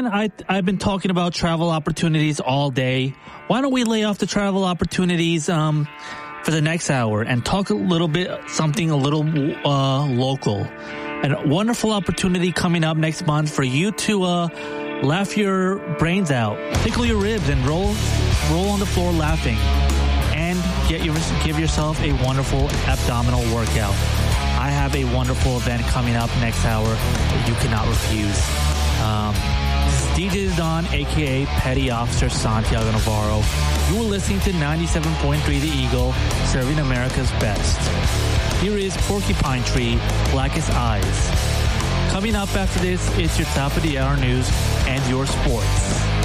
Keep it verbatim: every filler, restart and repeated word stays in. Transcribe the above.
I, I've been talking about travel opportunities all day. Why don't we lay off the travel opportunities um, for the next hour and talk a little bit, something a little uh, local. A wonderful opportunity coming up next month for you to uh, laugh your brains out, tickle your ribs, and roll roll on the floor laughing. And get your, give yourself a wonderful abdominal workout. I have a wonderful event coming up next hour that you cannot refuse. Um, D J Don, a k a. Petty Officer Santiago Navarro. You are listening to ninety-seven point three The Eagle, serving America's best. Here is Porcupine Tree, Blackest Eyes. Coming up after this, it's your top of the hour news and your sports.